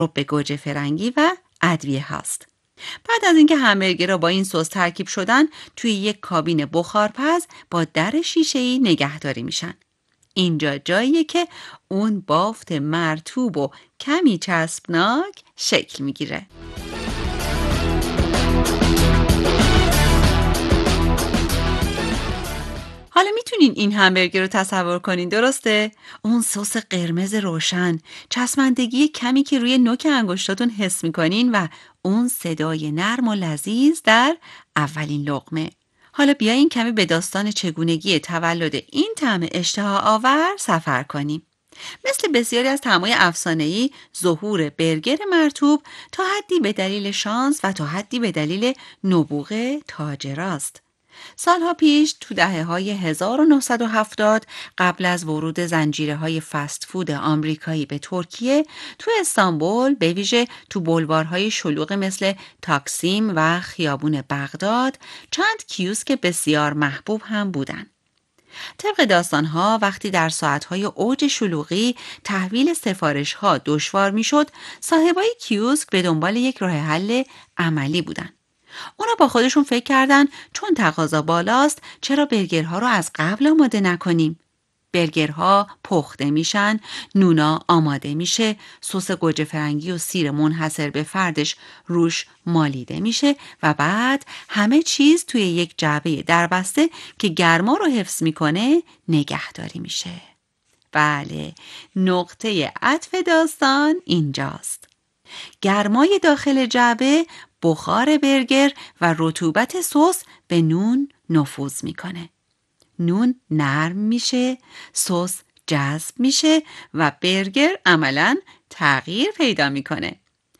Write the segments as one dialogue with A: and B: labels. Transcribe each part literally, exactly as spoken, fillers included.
A: به گوجه فرنگی و ادویه هاست. بعد از اینکه همبرگر را با این سس ترکیب شدن توی یک کابین بخارپز با در شیشه‌ای نگهداری میشن. اینجا جاییه که اون بافت مرطوب و کمی چسبناک شکل میگیره. حالا میتونین این همبرگر رو تصور کنین، درسته؟ اون سس قرمز روشن، چسبندگی کمی که روی نوک انگشتاتون حس میکنین و اون صدای نرم و لذیذ در اولین لقمه. حالا بیاین کمی به داستان چگونگی تولد این طعم اشتها آور سفر کنیم. مثل بسیاری از طعم‌های افسانه‌ای، ظهور برگر مرطوب تا حدی به دلیل شانس و تا حدی به دلیل نبوغ تاجراست. سالها پیش تو دهه‌های هزار و نهصد و هفتاد قبل از ورود زنجیره‌های فست فود آمریکایی به ترکیه، تو استانبول به ویژه تو بلوارهای شلوغ مثل تاکسیم و خیابون بغداد چند کیوسک بسیار محبوب هم بودن. طبق داستان‌ها وقتی در ساعت‌های اوج شلوغی تحویل سفارش‌ها دشوار می‌شد، صاحبای کیوسک به دنبال یک راه حل عملی بودن. اونا با خودشون فکر کردن چون تقاضا بالاست چرا برگرها رو از قبل آماده نکنیم؟ برگرها پخته میشن، نونا آماده میشه، سس گوجه فرنگی و سیر منحصر به فردش روش مالیده میشه و بعد همه چیز توی یک جعبه دربسته که گرما رو حفظ میکنه نگهداری میشه. بله، نقطه عطف داستان اینجاست. گرمای داخل جعبه بخار برگر و رطوبت سس به نون نفوذ میکنه. نون نرم میشه، سس جذب میشه و برگر عملاً تغییر پیدا میکنه.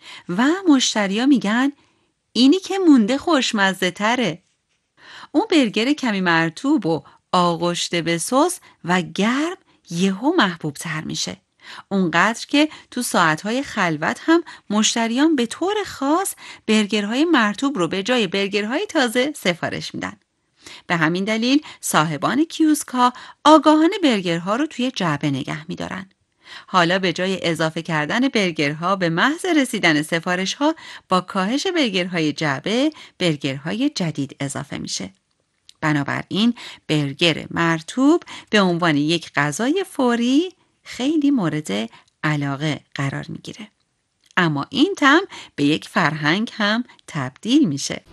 A: و مشتریا میگن اینی که مونده خوشمزه تره. اون برگر کمی مرطوب و آغشته به سس و گرم یهو محبوب تر میشه. اونقدر که تو ساعتهای خلوت هم مشتریان به طور خاص برگرهای مرطوب رو به جای برگرهای تازه سفارش میدن. به همین دلیل صاحبان کیوسک ها آگاهانه برگرها رو توی جعبه نگه میدارن. حالا به جای اضافه کردن برگرها به محض رسیدن سفارش ها با کاهش برگرهای جعبه، برگرهای جدید اضافه میشه. بنابراین برگر مرطوب به عنوان یک غذای فوری خیلی مورد علاقه قرار میگیره. اما این طعم به یک فرهنگ هم تبدیل میشه.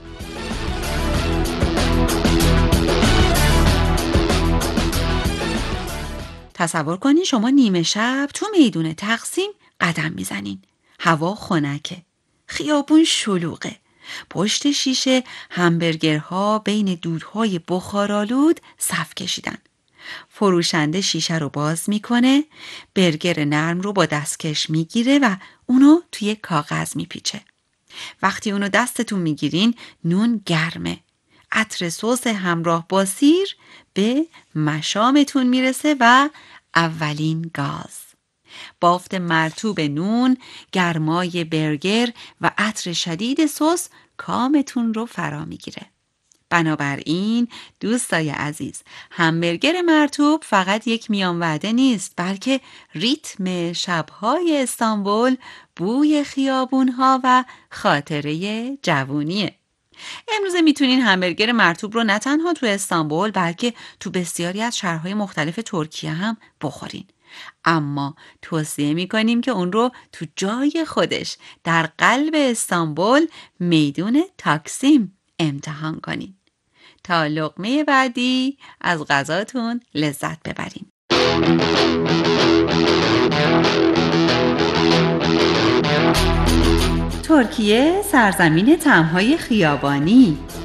A: تصور کنین شما نیمه شب تو میدون تقسیم قدم میزنین. هوا خنکه. خیابون شلوغه. پشت شیشه همبرگرها بین دودهای بخارآلود صف کشیدن. فروشنده شیشه رو باز میکنه، برگر نرم رو با دستکش میگیره و اونو توی کاغذ میپیچه. وقتی اونو دستتون میگیرین نون گرمه. عطر سس همراه با سیر به مشامتون میرسه و اولین گاز. بافت مرطوب نون، گرمای برگر و عطر شدید سس کامتون رو فرا میگیره. بنابراین دوستای عزیز، همبرگر مرطوب فقط یک میان وعده نیست، بلکه ریتم شبهای استانبول، بوی خیابونها و خاطره جوونیه. امروز میتونین همبرگر مرطوب رو نه تنها تو استانبول بلکه تو بسیاری از شهرهای مختلف ترکیه هم بخورین. اما توصیه میکنیم که اون رو تو جای خودش در قلب استانبول میدون تاکسیم امتحان کنین. تا لقمه بعدی از غذاتون لذت ببرین. ترکیه سرزمین طعم‌های خیابانی.